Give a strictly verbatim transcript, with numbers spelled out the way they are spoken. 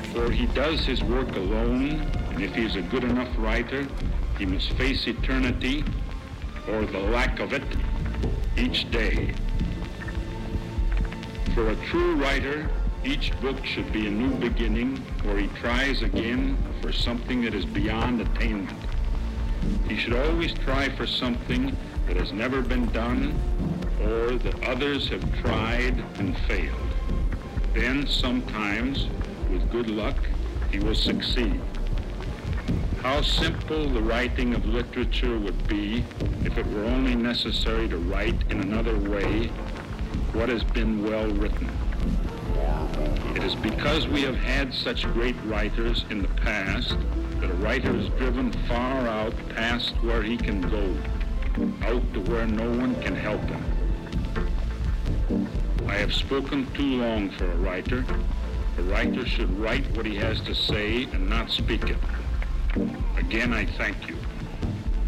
For he does his work alone, and if he is a good enough writer, he must face eternity, or the lack of it, each day. For a true writer, each book should be a new beginning where he tries again for something that is beyond attainment. He should always try for something that has never been done or that others have tried and failed. Then sometimes, with good luck, he will succeed. How simple the writing of literature would be if it were only necessary to write in another way what has been well written. It is because we have had such great writers in the past that a writer is driven far out past where he can go, out to where no one can help him. I have spoken too long for a writer. A writer should write what he has to say and not speak it. Again, I thank you.